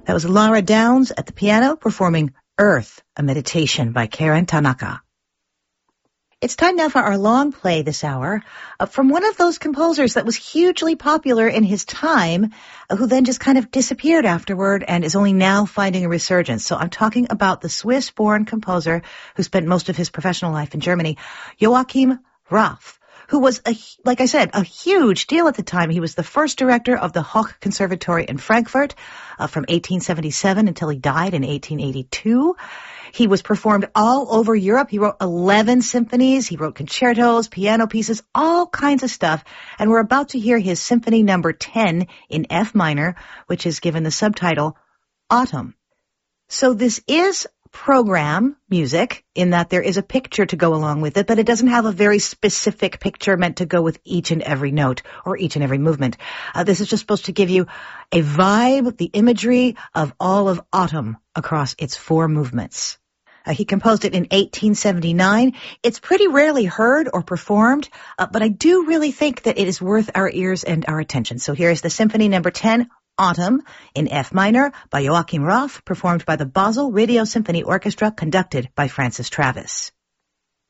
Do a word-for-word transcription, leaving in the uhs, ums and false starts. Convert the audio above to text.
That was Laura Downs at the piano performing Earth, a Meditation by Karen Tanaka. It's time now for our long play this hour uh, from one of those composers that was hugely popular in his time, uh, who then just kind of disappeared afterward and is only now finding a resurgence. So I'm talking about the Swiss-born composer who spent most of his professional life in Germany, Joachim Raff, who was, a, like I said, a huge deal at the time. He was the first director of the Hoch Conservatory in Frankfurt uh, from eighteen seventy-seven until he died in eighteen eighty-two. He was performed all over Europe. He wrote eleven symphonies. He wrote concertos, piano pieces, all kinds of stuff. And we're about to hear his symphony number ten in F minor, which is given the subtitle Autumn. So this is program music in that there is a picture to go along with it, but it doesn't have a very specific picture meant to go with each and every note or each and every movement. Uh, this is just supposed to give you a vibe, the imagery of all of autumn across its four movements. Uh, he composed it in eighteen seventy-nine. It's pretty rarely heard or performed, uh, but I do really think that it is worth our ears and our attention. So here is the Symphony Number ten, Autumn, in F minor by Joachim Raff, performed by the Basel Radio Symphony Orchestra, conducted by Francis Travis.